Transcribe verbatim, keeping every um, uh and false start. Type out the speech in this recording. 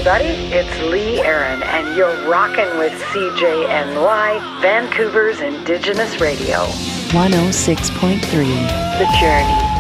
everybody. It's Lee Aaron, and you're rocking with C J N Y, Vancouver's Indigenous Radio. one oh six point three The Journey.